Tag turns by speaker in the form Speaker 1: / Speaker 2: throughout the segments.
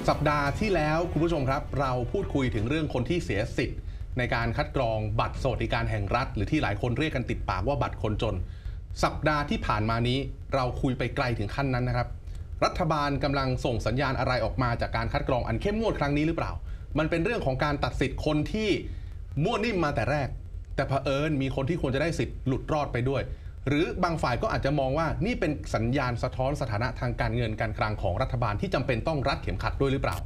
Speaker 1: สัปดาห์ที่แล้วคุณผู้ชมครับเราพูดคุยถึงเรื่องคนที่เสียสิทธิ์ในการคัดกรองบัตรสวัสดิการแห่งรัฐหรือที่หลายคนเรียกกันติดปากว่าบัตรคนจนสัปดาห์ที่ผ่านมานี้เราคุยไปไกลถึงขั้นนั้นนะครับรัฐบาลกำลังส่งสัญญาณอะไรออกมาจากการคัดกรองอันเข้มงวดครั้งนี้หรือเปล่ามันเป็นเรื่องของการตัดสิทธิ์คนที่มั่วนิ่มมาแต่แรกแต่เผอิญมีคนที่ควรจะได้สิทธิ์หลุดรอดไปด้วยหรือบางฝ่ายก็อาจจะมองว่านี่เป็นสัญญาณสะท้อนสถานะทางการเงินการคลังของรัฐบาลที่จำเป็นต้องรัดเข็มขัดด้วยหรือเปล่า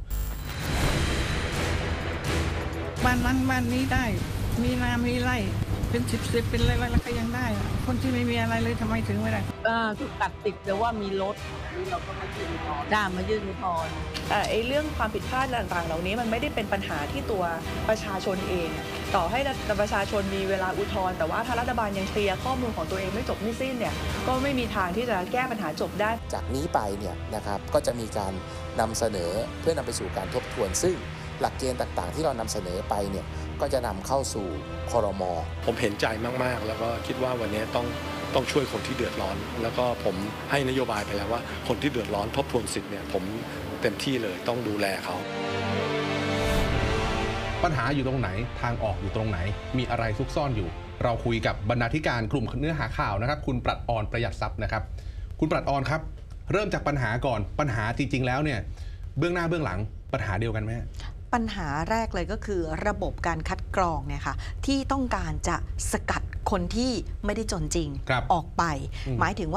Speaker 2: บ้านนั้นบ้านนี้ได้มีนามีไร่เป็นสิบเป็นไรแล้วก็ยังได้คนที่ไม่มีอะไรเลยทำไมถึงไม่ได้
Speaker 3: ถูกตัดติดแต่ว่ามีรถนี่เราก็มายื่นอุทธรณ์มายื่นอุทธรณ์
Speaker 4: แต่เรื่องความผิดพลาดต่างๆเหล่านี้มันไม่ได้เป็นปัญหาที่ตัวประชาชนเองต่อให้ประชาชนมีเวลาอุทธรณ์แต่ว่าถ้ารัฐบาลยังเคลียร์ข้อมูลของตัวเองไม่จบไม่สิ้นเนี่ยก็ไม่มีทางที่จะแก้ปัญหาจบได้
Speaker 5: จากนี้ไปเนี่ยนะครับก็จะมีการนำเสนอเพื่อนำไปสู่การทบทวนซึ่งหลักเกณฑ์ต่างๆที่เรานำเสนอไปเนี่ยก็จะนำเข้าสู่ครม.
Speaker 6: ผมเห็นใจมากๆแล้วก็คิดว่าวันนี้ต้องช่วยคนที่เดือดร้อนแล้วก็ผมให้นโยบายไปแล้วว่าคนที่เดือดร้อนทบทวนสิทธิ์เนี่ยผมเต็มที่เลยต้องดูแลเขา
Speaker 1: ปัญหาอยู่ตรงไหนทางออกอยู่ตรงไหนมีอะไรซุกซ่อนอยู่เราคุยกับบรรณาธิการกลุ่มเนื้อหาข่าวนะครับคุณปรัชออนประหยัดทรัพย์นะครับคุณปรัชออนครับเริ่มจากปัญหาก่อนปัญหาจริงๆแล้วเนี่ยเบื้องหน้าเบื้องหลังปัญหาเดียวกันไหม
Speaker 7: ปัญหาแรกเลยก็คือระบบการคัดกรองเนี่ยค่ะที่ต้องการจะสกัดคนที่ไม่ได้จนจริงออกไปหมายถึงว่า